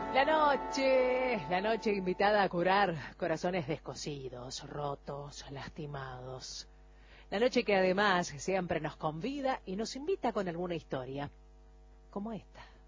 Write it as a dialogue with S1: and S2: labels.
S1: La noche invitada a curar corazones descosidos, rotos, lastimados. La noche que además siempre nos convida y nos invita con alguna historia, como esta.